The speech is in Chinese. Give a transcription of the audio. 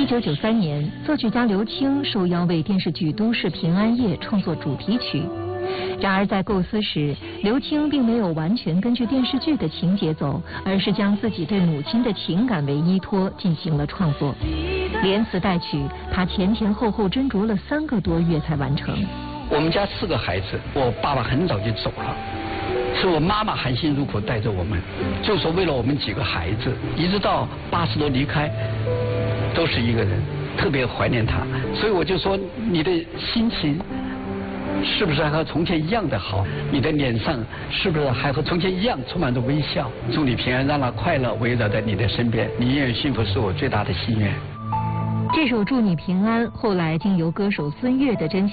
1993年，作曲家刘青受邀为电视剧《都市平安夜》创作主题曲。然而在构思时，刘青并没有完全根据电视剧的情节走，而是将自己对母亲的情感为依托进行了创作。连词带曲，他前后后斟酌了3个多月才完成。 我们家4个孩子，我爸爸很早就走了，是我妈妈含辛茹苦带着我们，就说为了我们几个孩子，一直到80多离开，都是一个人，特别怀念他。所以我就说，你的心情是不是还和从前一样的好？你的脸上是不是还和从前一样充满着微笑？祝你平安，让那快乐围绕在你的身边，你永远幸福是我最大的心愿。 这首《祝你平安》后来经由歌手孙悦的真